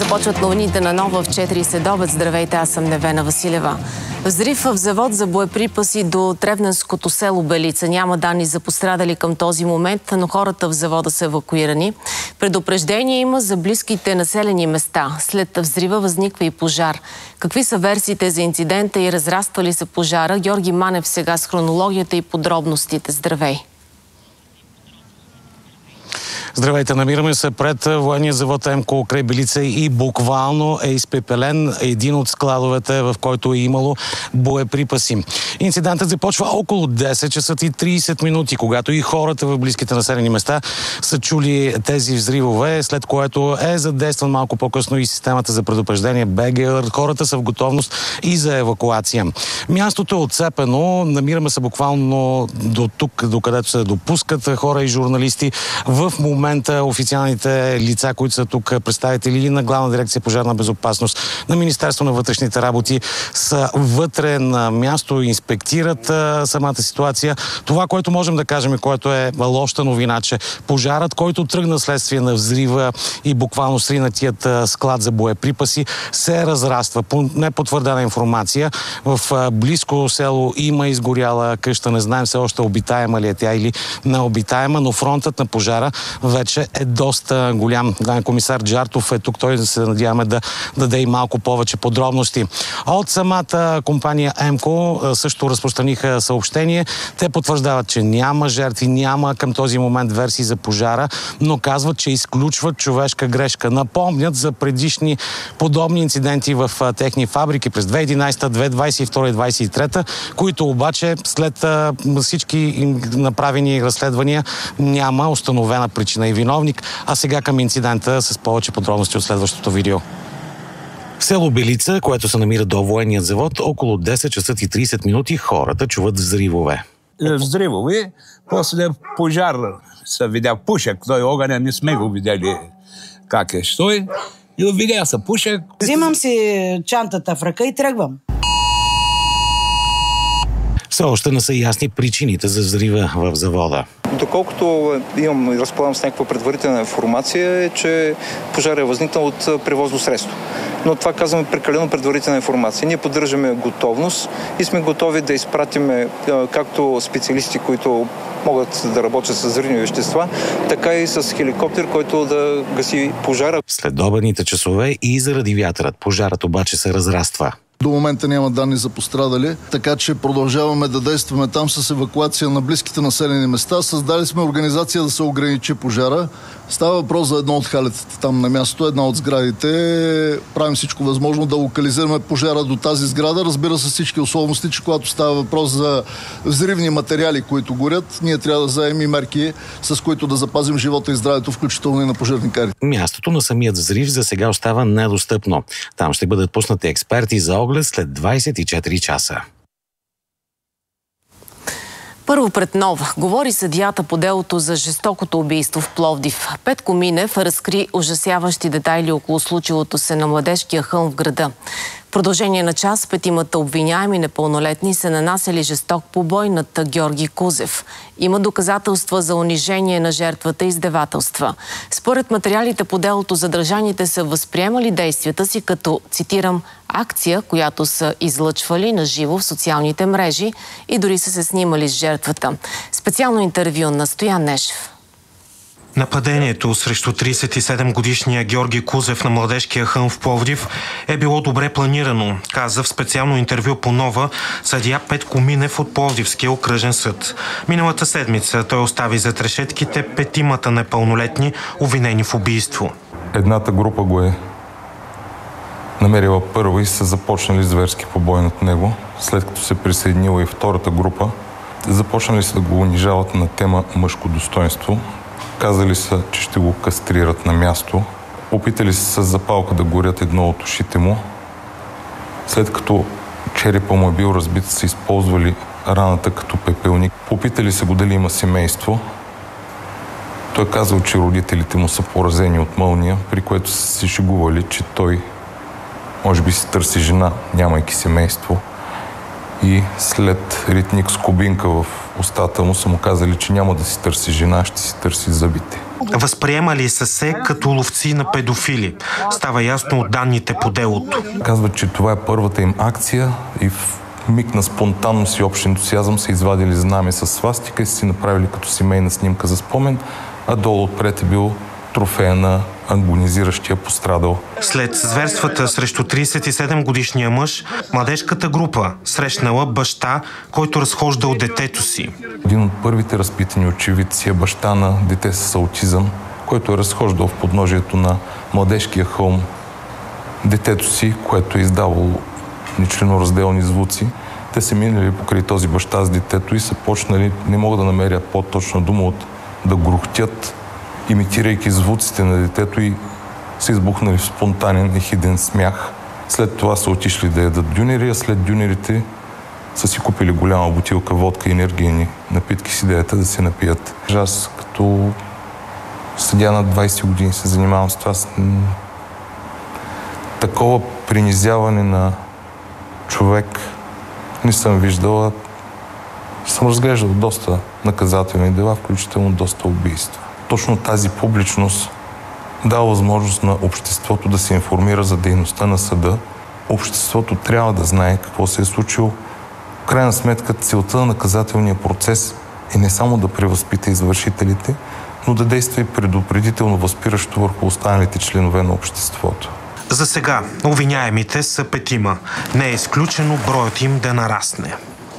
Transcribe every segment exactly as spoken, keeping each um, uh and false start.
Започват новините на нова в четири следобед. Здравейте, аз съм Невена Василева. Взрив в завод за боеприпаси до Тревненското село Белица. Няма данни за пострадали към този момент, но хората в завода са евакуирани. Предупреждение има за близките населени места. След взрива възниква и пожар. Какви са версиите за инцидента и разраства ли се пожара? Георги Манев сега с хронологията и подробностите. Здравей! Здравейте, намираме се пред военния завод ЕМКО край Белица и буквално е изпепелен един от складовете, в който е имало боеприпаси. Инцидентът започва около десет часа и тридесет минути, когато и хората в близките населени места са чули тези взривове, след което е задействан малко по-късно и системата за предупреждение БГР. Хората са в готовност и за евакуация. Мястото е отцепено, намираме се буквално до тук, до където се допускат хора и журналисти. В момента В момента официалните лица, които са тук представители на Главна дирекция пожарна безопасност, на Министерство на вътрешните работи, са вътре на място, инспектират а, самата ситуация. Това, което можем да кажем и което е лоша новина, че пожарът, който тръгна следствие на взрива и буквално сринатият а, склад за боеприпаси, се разраства. По непотвърдена информация, в а, близко село има изгоряла къща. Не знаем все още обитаема ли е тя или необитаема, но фронтът на пожара вече е доста голям. Комисар Джартов е тук. Той да се надяваме да даде и малко повече подробности. От самата компания ЕМКО също разпространиха съобщение. Те потвърждават, че няма жертви, няма към този момент версии за пожара, но казват, че изключват човешка грешка. Напомнят за предишни подобни инциденти в техни фабрики през две хиляди и единадесета, две хиляди двадесет и втора и две хиляди двадесет и трета, които обаче след всички направени разследвания няма установена причина и виновник. А сега към инцидента с повече подробности от следващото видео. В село Белица, което се намира до военният завод, около десет часа и тридесет минути хората чуват взривове. Взривове, после пожар се видя пушек. Той огъня не сме го видяли как е. Що е? И видя се пушек. Взимам си чантата в ръка и тръгвам. Все още не са ясни причините за взрива в завода. Доколкото имам и разполагам с някаква предварителна информация, е, че пожар е възникнал от превозно средство. Но това казваме прекалено предварителна информация. Ние поддържаме готовност и сме готови да изпратиме както специалисти, които могат да работят с взривни вещества, така и с хеликоптер, който да гаси пожара. След обедните часове и заради вятърът, пожарът обаче се разраства. До момента няма данни за пострадали, така че продължаваме да действаме там с евакуация на близките населени места. Създали сме организация да се ограничи пожара. Става въпрос за едно от халетата там на място, една от сградите. Правим всичко възможно да локализираме пожара до тази сграда. Разбира се, всички условности, че когато става въпрос за взривни материали, които горят, ние трябва да вземем и мерки, с които да запазим живота и здравето, включително и на пожарникарите. Мястото на самият взрив за сега остава недостъпно. Там ще бъдат пуснати експерти за оглед след двадесет и четири часа. Първо пред Нова говори съдията по делото за жестокото убийство в Пловдив. Петко Минев разкри ужасяващи детайли около случилото се на Младежкия хълм в града. В продължение на час петимата обвиняеми непълнолетни са нанасяли жесток побой над Георги Кузев. Има доказателства за унижение на жертвата и издевателства. Според материалите по делото, задържаните са възприемали действията си като, цитирам, акция, която са излъчвали на живо в социалните мрежи и дори са се снимали с жертвата. Специално интервю на Стоян Нешев. Нападението срещу тридесет и седем годишния Георги Кузев на Младежкия хълм в Пловдив е било добре планирано, каза в специално интервю по Нова съдия Петко Минев от Пловдивския окръжен съд. Миналата седмица той остави зад решетките петимата непълнолетни, обвинени в убийство. Едната група го е намерила първа и са започнали зверски побой над него. След като се присъединила и втората група, започнали са да го унижават на тема мъжко достоинство. Казали са, че ще го кастрират на място. Опитали се с запалка да горят едно от ушите му. След като черепа му е бил разбит, са използвали раната като пепелник. Попитали се го дали има семейство. Той казал, че родителите му са поразени от мълния, при което са се шегували, че той може би си търси жена, нямайки семейство. И след ритник с кубинка в устата му са му казали, че няма да си търси жена, ще си търси зъбите. Възприемали са се като ловци на педофили. Става ясно от данните по делото. Казват, че това е първата им акция и в миг на спонтанност и общ ентусиазъм са извадили знаме с свастика и са си направили като семейна снимка за спомен, а долу отпред е бил трофея на агонизиращия пострадал. След зверствата срещу тридесет и седем годишния мъж, младежката група срещнала баща, който разхождал детето си. Един от първите разпитани очевидци е баща на дете с аутизъм, който е разхождал в подножието на младежкия хълм детето си, което е издавало нечленоразделни звуци. Те са минали покрай този баща с детето и са почнали, не мога да намеря по-точна дума, от да грухтят, имитирайки звуците на детето, и са избухнали в спонтанен ехиден смях. След това са отишли да ядат дюнери, а след дюнерите са си купили голяма бутилка водка и енергийни напитки с идеята да се напият. Аз като съдия на двайсет години се занимавам с това. Такова принизяване на човек не съм виждал. Съм разглеждал доста наказателни дела, включително доста убийства. Точно тази публичност дава възможност на обществото да се информира за дейността на съда. Обществото трябва да знае какво се е случило. В крайна сметка целта на наказателния процес е не само да превъзпита извършителите, но да действа и предупредително възпиращо върху останалите членове на обществото. За сега обвиняемите са петима. Не е изключено броят им да нарасне.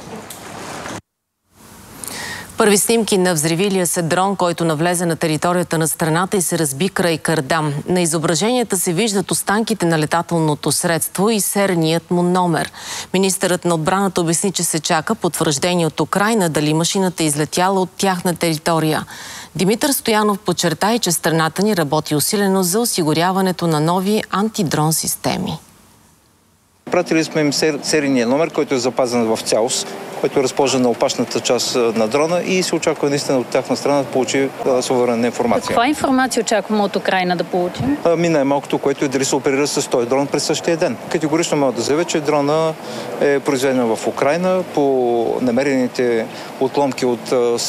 Първи снимки на взривилия се дрон, който навлезе на територията на страната и се разби край Кардам. На изображенията се виждат останките на летателното средство и серийният му номер. Министърът на отбраната обясни, че се чака потвърждение от Украйна дали машината е излетяла от тяхна територия. Димитър Стоянов подчерта и, че страната ни работи усилено за осигуряването на нови антидрон системи. Пратили сме им серийния номер, който е запазен в цялост, който е разположен на опашната част на дрона, и се очаква наистина от тяхна страна да получи суверенна информация. Каква информация очакваме от Украйна да получим? Ми най-малкото, което е дали се оперира с този дрон през същия ден. Категорично мога да заявя, че дрона е произведен в Украйна по намерените отломки от